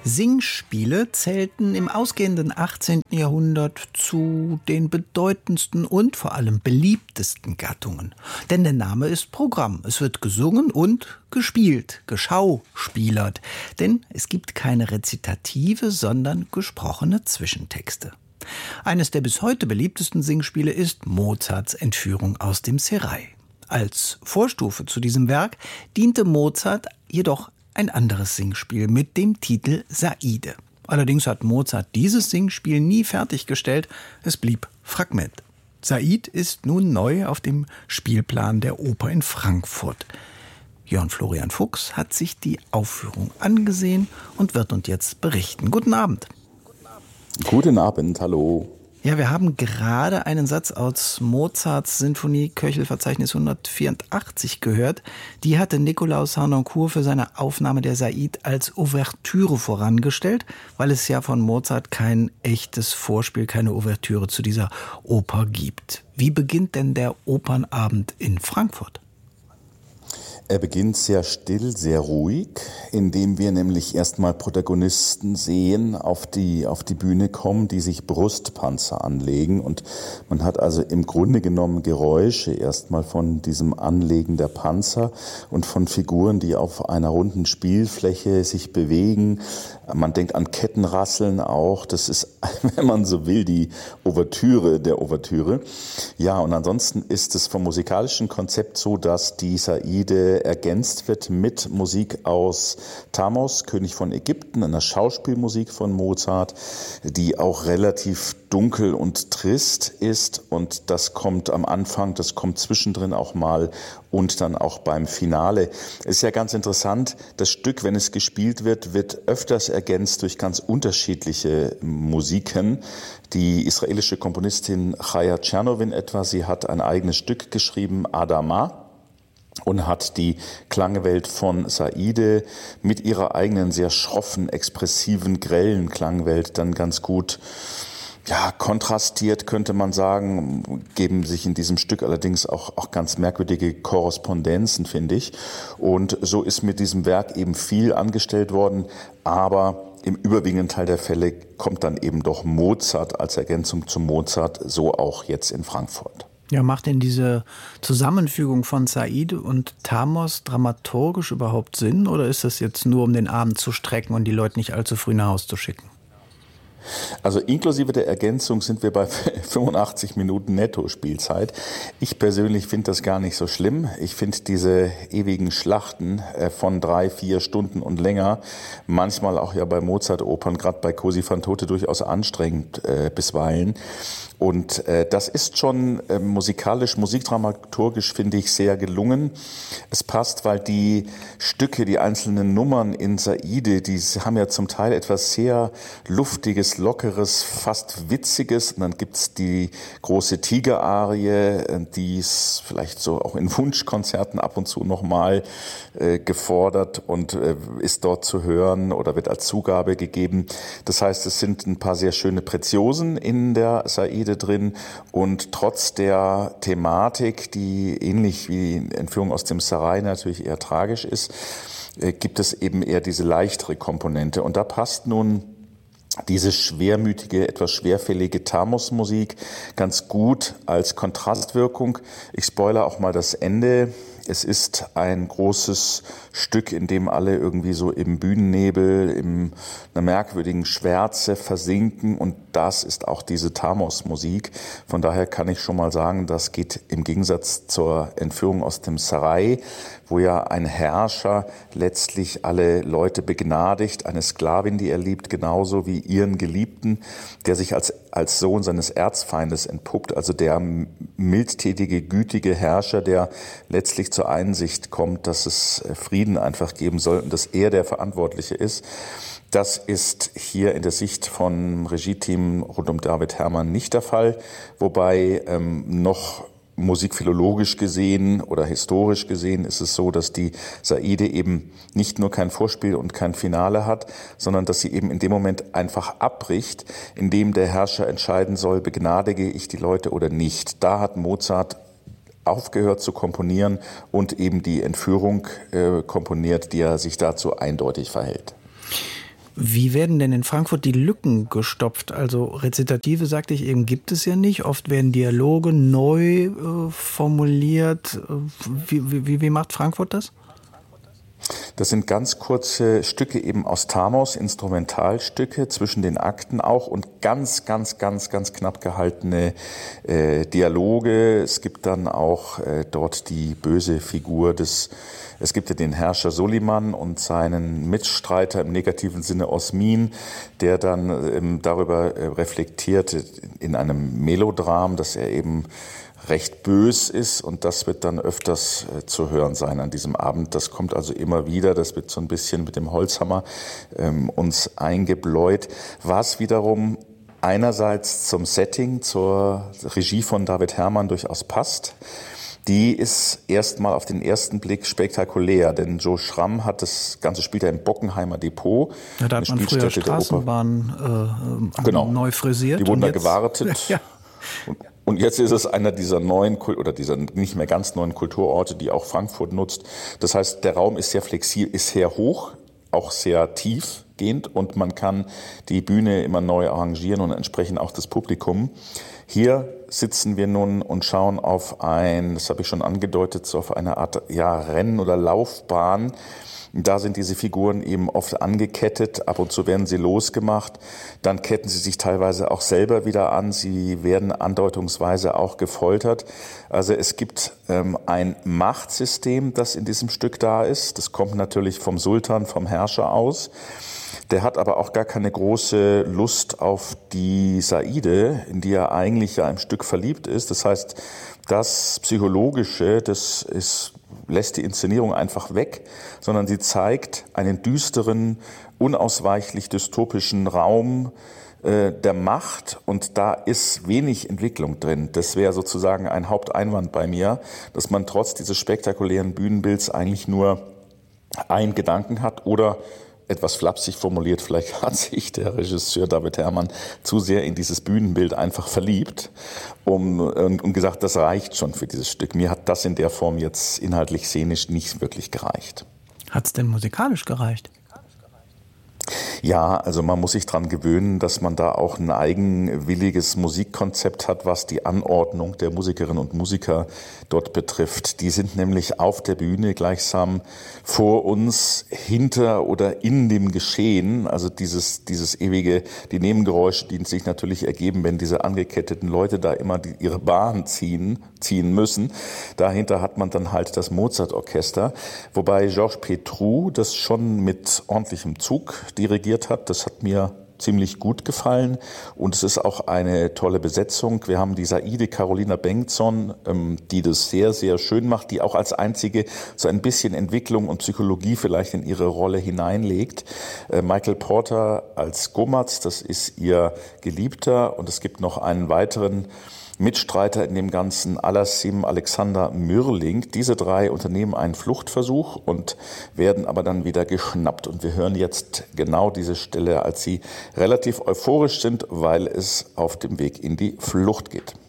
Singspiele zählten im ausgehenden 18. Jahrhundert zu den bedeutendsten und vor allem beliebtesten Gattungen. Denn der Name ist Programm. Es wird gesungen und gespielt, geschauspielert. Denn es gibt keine Rezitative, sondern gesprochene Zwischentexte. Eines der bis heute beliebtesten Singspiele ist Mozarts Entführung aus dem Serail. Als Vorstufe zu diesem Werk diente Mozart jedoch ein anderes Singspiel mit dem Titel Saide. Allerdings hat Mozart dieses Singspiel nie fertiggestellt, es blieb Fragment. Said ist nun neu auf dem Spielplan der Oper in Frankfurt. Jörn Florian Fuchs hat sich die Aufführung angesehen und wird uns jetzt berichten. Guten Abend. Guten Abend, hallo. Ja, wir haben gerade einen Satz aus Mozarts Sinfonie Köchelverzeichnis 184 gehört. Die hatte Nikolaus Harnoncourt für seine Aufnahme der Said als Ouvertüre vorangestellt, weil es ja von Mozart kein echtes Vorspiel, keine Ouvertüre zu dieser Oper gibt. Wie beginnt denn der Opernabend in Frankfurt? Er beginnt sehr still, sehr ruhig, indem wir nämlich erstmal Protagonisten sehen, auf die Bühne kommen, die sich Brustpanzer anlegen. Und man hat also im Grunde genommen Geräusche erstmal von diesem Anlegen der Panzer und von Figuren, die auf einer runden Spielfläche sich bewegen. Man denkt an Kettenrasseln auch. Das ist, wenn man so will, die Ouvertüre der Ouvertüre. Ja, und ansonsten ist es vom musikalischen Konzept so, dass die Saide ergänzt wird mit Musik aus Thamos, König von Ägypten, einer Schauspielmusik von Mozart, die auch relativ dunkel und trist ist, und das kommt am Anfang, das kommt zwischendrin auch mal und dann auch beim Finale. Es ist ja ganz interessant, das Stück, wenn es gespielt wird, wird öfters ergänzt durch ganz unterschiedliche Musiken. Die israelische Komponistin Chaya Tschernowin etwa, sie hat ein eigenes Stück geschrieben, Adama, und hat die Klangwelt von Saide mit ihrer eigenen sehr schroffen, expressiven, grellen Klangwelt dann ganz gut kontrastiert, könnte man sagen, geben sich in diesem Stück allerdings auch ganz merkwürdige Korrespondenzen, finde ich. Und so ist mit diesem Werk eben viel angestellt worden, aber im überwiegenden Teil der Fälle kommt dann eben doch Mozart als Ergänzung zu Mozart, so auch jetzt in Frankfurt. Ja, macht denn diese Zusammenfügung von Said und Thamos dramaturgisch überhaupt Sinn, oder ist das jetzt nur, um den Abend zu strecken und die Leute nicht allzu früh nach Hause zu schicken? Also inklusive der Ergänzung sind wir bei 85 Minuten Netto-Spielzeit. Ich persönlich finde das gar nicht so schlimm. Ich finde diese ewigen Schlachten von 3-4 Stunden und länger, manchmal auch ja bei Mozart-Opern, gerade bei Così fan tutte, durchaus anstrengend bisweilen. Und das ist schon musikalisch, musikdramaturgisch, finde ich, sehr gelungen. Es passt, weil die Stücke, die einzelnen Nummern in Saide, die haben ja zum Teil etwas sehr Luftiges, Lockeres, fast Witziges. Und dann gibt's die große Tiger-Arie, die ist vielleicht so auch in Wunschkonzerten ab und zu nochmal gefordert und ist dort zu hören oder wird als Zugabe gegeben. Das heißt, es sind ein paar sehr schöne Preziosen in der Saide drin, und trotz der Thematik, die ähnlich wie die Entführung aus dem Serail natürlich eher tragisch ist, gibt es eben eher diese leichtere Komponente. Und da passt nun diese schwermütige, etwas schwerfällige Thamos-Musik ganz gut als Kontrastwirkung. Ich spoilere auch mal das Ende. Es ist ein großes Stück, in dem alle irgendwie so im Bühnennebel, in einer merkwürdigen Schwärze versinken, und das ist auch diese Thamos-Musik. Von daher kann ich schon mal sagen, das geht im Gegensatz zur Entführung aus dem Serail, wo ja ein Herrscher letztlich alle Leute begnadigt, eine Sklavin, die er liebt, genauso wie ihren Geliebten, der sich als Sohn seines Erzfeindes entpuppt, also der mildtätige, gütige Herrscher, der letztlich zur Einsicht kommt, dass es Frieden einfach geben soll und dass er der Verantwortliche ist. Das ist hier in der Sicht vom Regie-Team rund um David Herrmann nicht der Fall, wobei noch musikphilologisch gesehen oder historisch gesehen ist es so, dass die Saide eben nicht nur kein Vorspiel und kein Finale hat, sondern dass sie eben in dem Moment einfach abbricht, in dem der Herrscher entscheiden soll, begnadige ich die Leute oder nicht. Da hat Mozart aufgehört zu komponieren und eben die Entführung komponiert, die er sich dazu eindeutig verhält. Wie werden denn in Frankfurt die Lücken gestopft? Also Rezitative, sagte ich eben, gibt es ja nicht. Oft werden Dialoge neu formuliert. Wie macht Frankfurt das? Das sind ganz kurze Stücke eben aus Thamos, Instrumentalstücke zwischen den Akten auch und ganz knapp gehaltene Dialoge. Es gibt dann auch dort die böse Figur es gibt ja den Herrscher Soliman und seinen Mitstreiter im negativen Sinne Osmin, der dann darüber reflektiert in einem Melodram, dass er eben recht bös ist, und das wird dann öfters zu hören sein an diesem Abend. Das kommt also immer wieder, das wird so ein bisschen mit dem Holzhammer uns eingebläut, was wiederum einerseits zum Setting, zur Regie von David Herrmann durchaus passt. Die ist erstmal auf den ersten Blick spektakulär, denn Joe Schramm hat das Ganze spielt ja im Bockenheimer Depot. Ja, da hat man früher Straßenbahnen neu frisiert. Die wurden da gewartet. Ja. Und jetzt ist es einer dieser neuen oder dieser nicht mehr ganz neuen Kulturorte, die auch Frankfurt nutzt. Das heißt, der Raum ist sehr flexibel, ist sehr hoch, auch sehr tiefgehend, und man kann die Bühne immer neu arrangieren und entsprechend auch das Publikum. Hier sitzen wir nun und schauen auf das habe ich schon angedeutet, so auf eine Art Rennen- oder Laufbahn. Da sind diese Figuren eben oft angekettet, ab und zu werden sie losgemacht, dann ketten sie sich teilweise auch selber wieder an, sie werden andeutungsweise auch gefoltert. Also es gibt ein Machtsystem, das in diesem Stück da ist. Das kommt natürlich vom Sultan, vom Herrscher aus. Der hat aber auch gar keine große Lust auf die Saide, in die er eigentlich ja im Stück verliebt ist. Das heißt, das Psychologische, lässt die Inszenierung einfach weg, sondern sie zeigt einen düsteren, unausweichlich dystopischen Raum der Macht, und da ist wenig Entwicklung drin. Das wäre sozusagen ein Haupteinwand bei mir, dass man trotz dieses spektakulären Bühnenbilds eigentlich nur einen Gedanken hat, oder etwas flapsig formuliert, vielleicht hat sich der Regisseur David Herrmann zu sehr in dieses Bühnenbild einfach verliebt und gesagt, das reicht schon für dieses Stück. Mir hat das in der Form jetzt inhaltlich szenisch nicht wirklich gereicht. Hat es denn musikalisch gereicht? Ja, also man muss sich dran gewöhnen, dass man da auch ein eigenwilliges Musikkonzept hat, was die Anordnung der Musikerinnen und Musiker dort betrifft. Die sind nämlich auf der Bühne gleichsam vor uns, hinter oder in dem Geschehen. Also dieses ewige, die Nebengeräusche, die sich natürlich ergeben, wenn diese angeketteten Leute da immer ihre Bahn ziehen müssen. Dahinter hat man dann halt das Mozart-Orchester, wobei Georges Petrou das schon mit ordentlichem Zug dirigiert hat. Das hat mir ziemlich gut gefallen, und es ist auch eine tolle Besetzung. Wir haben die Saide Carolina Bengtsson, die das sehr, sehr schön macht, die auch als einzige so ein bisschen Entwicklung und Psychologie vielleicht in ihre Rolle hineinlegt. Michael Porter als Gomatz, das ist ihr Geliebter, und es gibt noch einen weiteren Mitstreiter in dem Ganzen, Alassim Alexander Mürling. Diese drei unternehmen einen Fluchtversuch und werden aber dann wieder geschnappt. Und wir hören jetzt genau diese Stelle, als sie relativ euphorisch sind, weil es auf dem Weg in die Flucht geht.